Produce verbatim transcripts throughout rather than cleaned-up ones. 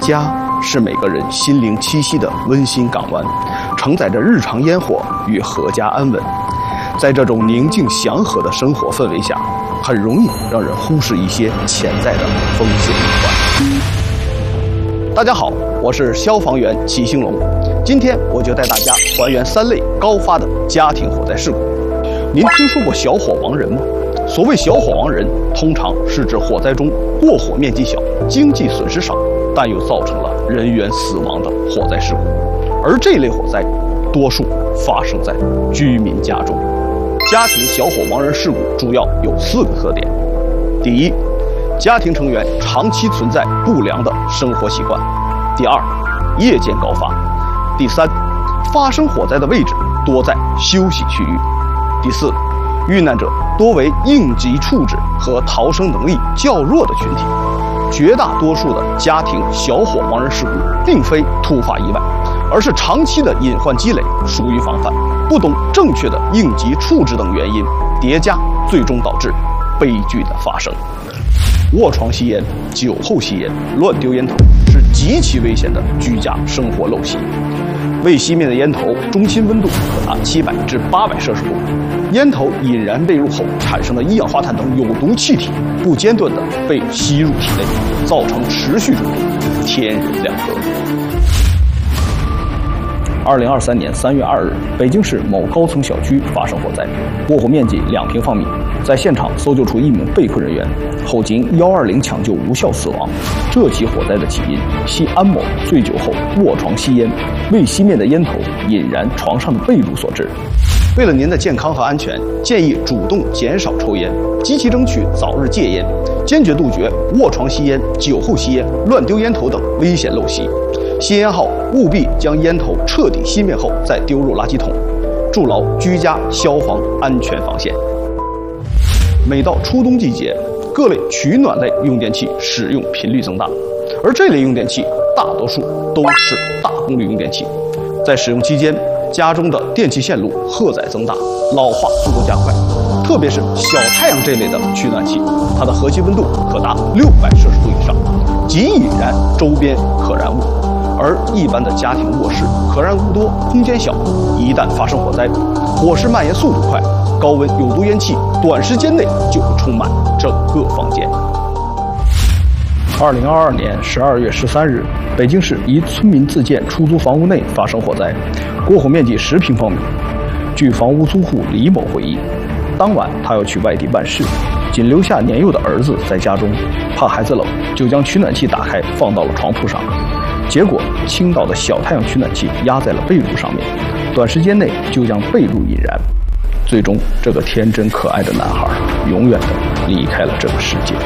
家是每个人心灵栖息的温馨港湾，承载着日常烟火与阖家安稳。在这种宁静祥和的生活氛围下，很容易让人忽视一些潜在的风险隐患。大家好，我是消防员齐兴龙，今天我就带大家还原三类高发的家庭火灾事故。您听说过小火亡人吗？所谓小火亡人，通常是指火灾中过火面积小、经济损失少，但又造成了人员死亡的火灾事故。而这类火灾，多数发生在居民家中。家庭小火亡人事故主要有四个特点：第一，家庭成员长期存在不良的生活习惯；第二，夜间高发；第三，发生火灾的位置多在休息区域；第四，遇难者多为应急处置和逃生能力较弱的群体。绝大多数的家庭小火亡人事故并非突发意外，而是长期的隐患积累，疏于防范，不懂正确的应急处置等原因叠加，最终导致悲剧的发生。卧床吸烟、酒后吸烟、乱丢烟头是极其危险的居家生活陋习。未熄灭的烟头中心温度可达七百至八百摄氏度，烟头引燃被入后产生的一氧化碳等有毒气体不间断地被吸入体内，造成持续中毒，天人两隔。二零二三年三月二日，北京市某高层小区发生火灾，过火面积两平方米。在现场搜救出一名被困人员，后经一二零抢救无效死亡。这起火灾的起因系安某醉酒后卧床吸烟，未熄灭的烟头引燃床上的被褥所致。为了您的健康和安全，建议主动减少抽烟，积极争取早日戒烟，坚决杜绝卧床吸烟、酒后吸烟、乱丢烟头等危险陋习。吸烟后务必将烟头彻底熄灭后再丢入垃圾桶，筑牢居家消防安全防线。每到初冬季节，各类取暖类用电器使用频率增大，而这类用电器大多数都是大功率用电器。在使用期间，家中的电气线路荷载增大，老化速度加快。特别是小太阳这类的取暖器，它的核心温度可达六百摄氏度以上，极易引燃周边可燃物。而一般的家庭卧室可燃物多，空间小，一旦发生火灾，火势蔓延速度快，高温有毒烟气短时间内就会充满整个房间。二零二二年十二月十三日，北京市一村民自建出租房屋内发生火灾，过火面积十平方米。据房屋租户李某回忆，当晚他要去外地办事，仅留下年幼的儿子在家中，怕孩子冷，就将取暖器打开放到了床铺上。结果倾倒的小太阳取暖器压在了被褥上面，短时间内就将被褥引燃。最终，这个天真可爱的男孩永远的离开了这个世界。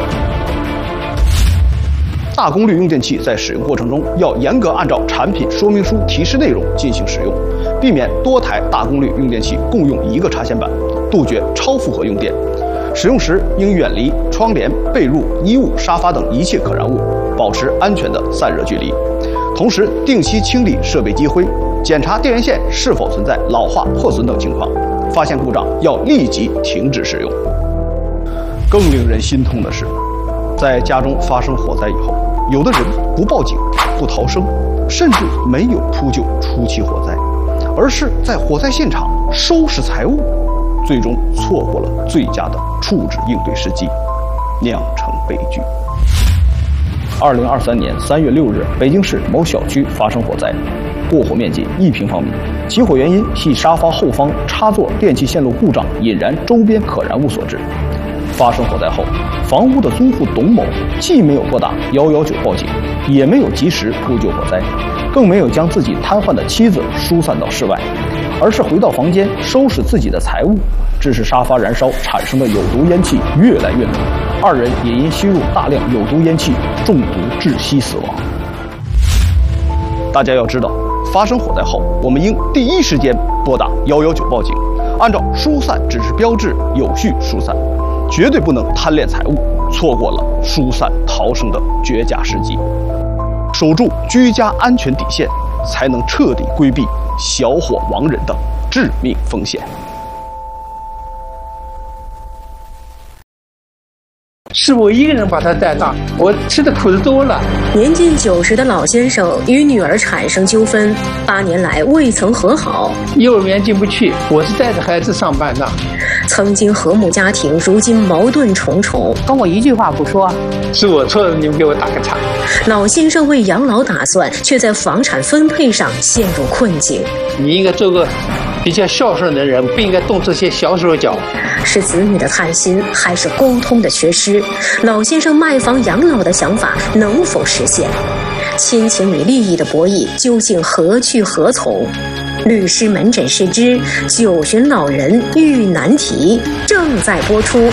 大功率用电器在使用过程中要严格按照产品说明书提示内容进行使用，避免多台大功率用电器共用一个插线板，杜绝超负荷用电。使用时应远离窗帘、被褥、衣物、沙发等一切可燃物，保持安全的散热距离。同时，定期清理设备积灰，检查电源线是否存在老化、破损等情况。发现故障要立即停止使用。更令人心痛的是，在家中发生火灾以后，有的人不报警、不逃生，甚至没有扑救初期火灾，而是在火灾现场收拾财物，最终错过了最佳的处置应对时机，酿成悲剧。二零二三年三月六日，北京市某小区发生火灾，过火面积一平方米，起火原因系沙发后方插座电气线路故障引燃周边可燃物所致。发生火灾后，房屋的租户董某既没有拨打一一九报警，也没有及时扑救火灾，更没有将自己瘫痪的妻子疏散到室外，而是回到房间收拾自己的财物，致使沙发燃烧产生的有毒烟气越来越浓，二人也因吸入大量有毒烟气中毒窒息死亡。大家要知道，发生火灾后，我们应第一时间拨打一一九报警，按照疏散指示标志有序疏散，绝对不能贪恋财物，错过了疏散逃生的绝佳时机。守住居家安全底线，才能彻底规避小火亡人的致命风险。 是我一个人把他带大，我吃的苦的多了。 年近九十的老先生与女儿产生纠纷，八年来未曾和好。 幼儿园进不去，我是带着孩子上班的。 曾经和睦家庭，如今矛盾重重。 跟我一句话不说， 是我错了，你们给我打个岔。 老先生为养老打算，却在房产分配上陷入困境。 你应该做个比较孝顺的人，不应该动这些小手脚。 是子女的贪心，还是沟通的缺失？老先生卖房养老的想法能否实现？亲情与利益的博弈究竟何去何从？律师门诊室之九旬老人遇难题正在播出。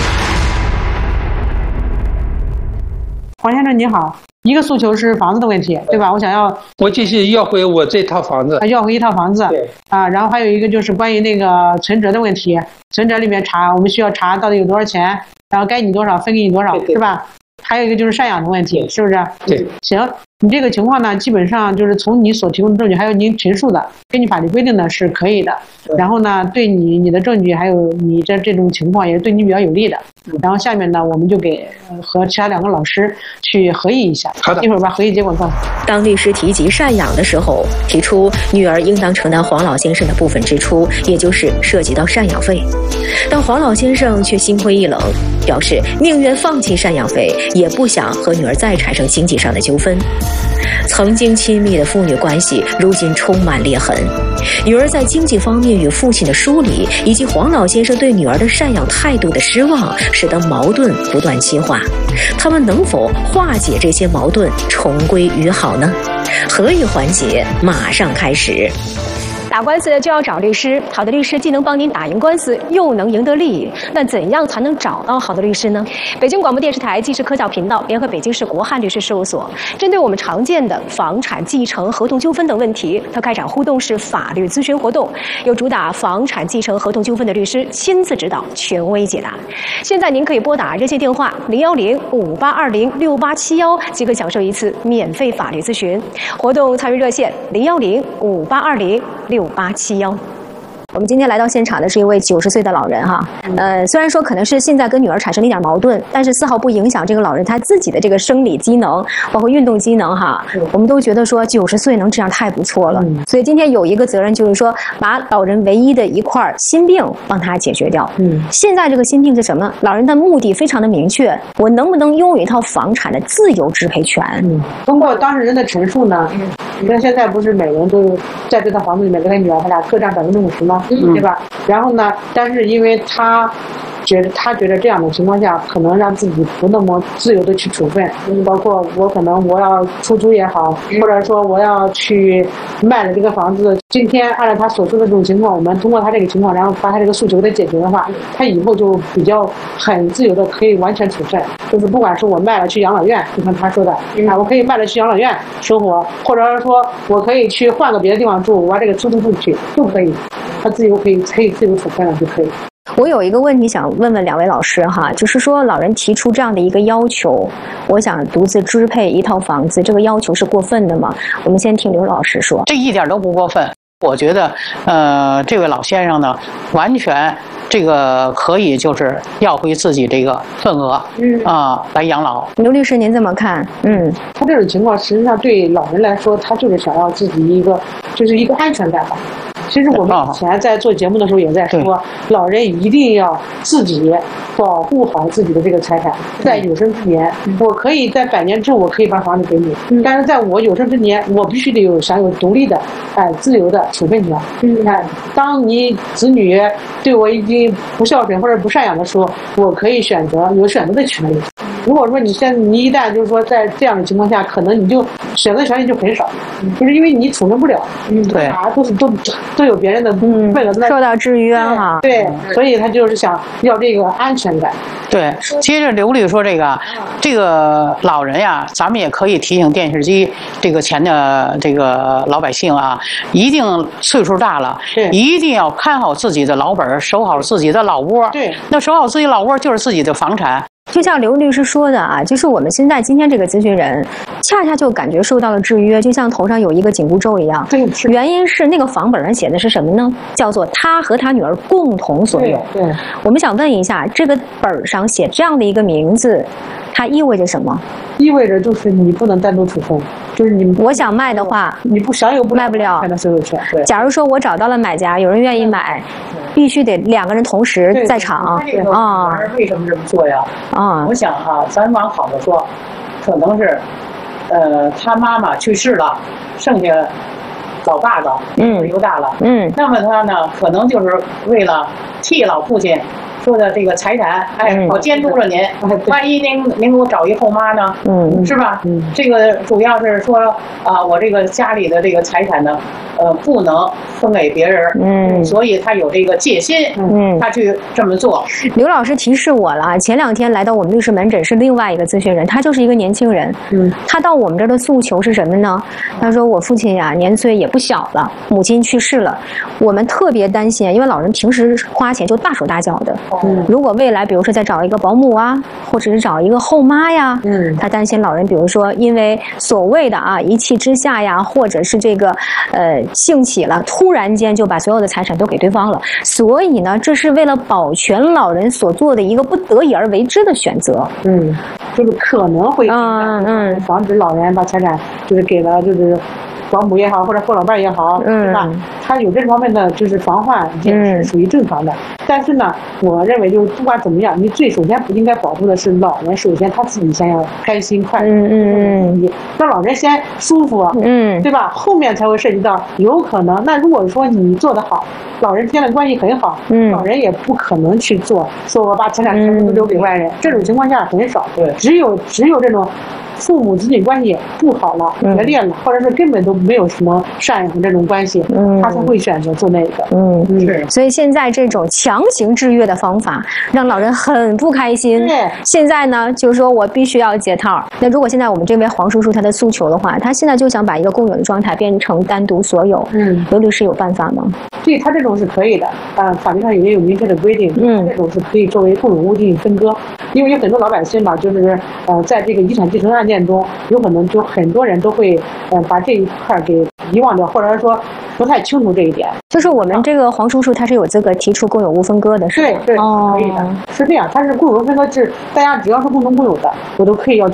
黄先生你好，一个诉求是房子的问题，对吧？我想要， 我就是要回我这套房子， 要回一套房子， 对啊，然后还有一个就是关于那个存折的问题，存折里面查，我们需要查到底有多少钱，然后该你多少分给你多少，是吧？还有一个就是赡养的问题，是不是？ 对， 行，你这个情况呢，基本上就是从你所提供的证据，还有您陈述的，根据法律规定呢是可以的。然后呢，对你你的证据还有你这这种情况也是对你比较有利的。然后下面呢，我们就给和其他两个老师去合议一下。 好的， 一会儿把合议结果告诉你。 当律师提及赡养的时候，提出女儿应当承担黄老先生的部分支出，也就是涉及到赡养费。但黄老先生却心灰意冷，表示宁愿放弃赡养费，也不想和女儿再产生经济上的纠纷。曾经亲密的父女关系，如今充满裂痕。女儿在经济方面与父亲的疏离，以及黄老先生对女儿的赡养态度的失望，使得矛盾不断激化。他们能否化解这些矛盾，重归于好呢？合议环节马上开始。 打官司就要找律师，好的律师既能帮您打赢官司，又能赢得利益。那怎样才能找到好的律师呢？北京广播电视台纪实科教频道联合北京市国汉律师事务所，针对我们常见的房产继承、合同纠纷等问题，它开展互动式法律咨询活动，由主打房产继承、合同纠纷的律师亲自指导，权威解答。现在您可以拨打热线电话零幺零五八二零六八七幺，即可享受一次免费法律咨询。活动参与热线零幺零五八二零六八七幺。我们今天来到现场的是一位九十岁的老人哈，呃，虽然说可能是现在跟女儿产生了一点矛盾，但是丝毫不影响这个老人他自己的这个生理机能，包括运动机能哈。我们都觉得说九十岁能这样太不错了，所以今天有一个责任就是说，把老人唯一的一块心病帮他解决掉。嗯，现在这个心病是什么？老人的目的非常的明确，我能不能拥有一套房产的自由支配权？ 嗯，通过当事人的陈述呢，你看现在不是每人都在这套房子里面跟他女儿他俩各占百分之五十吗？对吧？然后呢，但是因为他觉得他觉得这样的情况下，可能让自己不那么自由的去处分，包括我可能我要出租也好，或者说我要去卖了这个房子。今天按照他所说的这种情况，我们通过他这个情况，然后把他这个诉求给解决的话，他以后就比较很自由的可以完全处分，就是不管是我卖了去养老院，就像他说的，啊，我可以卖了去养老院生活，或者是说我可以去换个别的地方住，我把这个出租出去都可以，他自由可以可以自由处分了就可以。 我有一个问题想问问两位老师哈，就是说老人提出这样的一个要求，我想独自支配一套房子，这个要求是过分的吗？我们先听刘老师说。 这一点都不过分，我觉得，呃，这位老先生呢，完全这个可以就是要回自己这个份额，嗯啊、呃，来养老。 刘律师您怎么看？嗯， 他这种情况实际上对老人来说，他就是想要自己一个就是一个安全感吧。其实我们以前在做节目的时候也在说，老人一定要自己保护好自己的这个财产，在有生之年，我可以在百年之后我可以把房子给你，但是在我有生之年，我必须得有享有独立的、哎自由的处分权。你看，当你子女对我已经不孝顺或者不赡养的时候，我可以选择有选择的权利。如果说你现你一旦就是说在这样的情况下，可能你就选择权利就很少，就是因为你处分不了， 对， 啊都是都都有别人的为了受到制约哈。 对，所以他就是想要这个安全感。 对，接着刘律说这个这个老人呀，咱们也可以提醒电视机这个前的这个老百姓啊，一定岁数大了，一定要看好自己的老本，守好自己的老窝。 对， 那守好自己老窝就是自己的房产。 就像刘律师说的啊，就是我们现在今天这个咨询人， 恰恰就感觉受到了制约，就像头上有一个紧箍咒一样。 对， 原因是那个房本上写的是什么呢？叫做他和他女儿共同所有。 对，对我们想问一下，这个本上写这样的一个名字，它意味着什么？ 意味着就是你不能单独处分，就是你我想卖的话， 你不享有不卖不了的所有权。对， 假如说我找到了买家，有人愿意买，必须得两个人同时在场啊。为什么这么做呀？啊，我想哈、啊，咱往好的说，可能是，呃，他妈妈去世了，剩下老爸爸嗯留大了，嗯，那么他呢，可能就是为了替老父亲。说的这个财产，哎，我监督了您，万一您您给我找一后妈呢，嗯，是吧？嗯，这个主要是说啊，我这个家里的这个财产呢，呃，不能分给别人，嗯，所以他有这个戒心，嗯，他去这么做。 刘老师提示我了，前两天来到我们律师门诊是另外一个咨询人，他就是一个年轻人，嗯，他到我们这儿的诉求是什么呢？他说我父亲呀年岁也不小了，母亲去世了，我们特别担心，因为老人平时花钱就大手大脚的。嗯，如果未来比如说再找一个保姆啊，或者是找一个后妈呀，嗯，他担心老人比如说因为所谓的啊一气之下呀，或者是这个呃兴起了，突然间就把所有的财产都给对方了，所以呢，这是为了保全老人所做的一个不得已而为之的选择。嗯， 就是可能会嗯嗯防止老人把财产就是给了就是保姆也好，或者后老伴也好，嗯，是吧？他有这方面的就是防范，也是属于正常的。嗯、但是呢，我认为就是不管怎么样，你最首先不应该保护的是老人，首先他自己先要开心快乐，嗯嗯嗯，让老人先舒服，嗯，对吧？后面才会涉及到有可能。那如果说你做得好，老人之间的关系很好，嗯，老人也不可能去做，说我把财产全部都留给外人，嗯、这种情况下很少。对，只有只有这种。父母子女关系不好了，决裂了，或者是根本都没有什么赡养这种关系，嗯，他才会选择做那个，嗯， 是。所以现在这种强行制约的方法，让老人很不开心。对。现在呢，就是说我必须要解套。那如果现在我们这位黄叔叔他的诉求的话，他现在就想把一个共有的状态变成单独所有，嗯，刘律师有办法吗？ 对他这种是可以的，啊，法律上也有明确的规定，嗯，这种是可以作为共有物进行分割，因为有很多老百姓吧，就是呃，在这个遗产继承案件中，有可能就很多人都会呃把这一块给遗忘掉，或者说不太清楚这一点。 就是我们这个黄叔叔他是有资格提出共有物分割的，是吧？ 对对，哦，可以的，是这样，他是共有物分割制，大家只要是共同共有的，我都可以要求。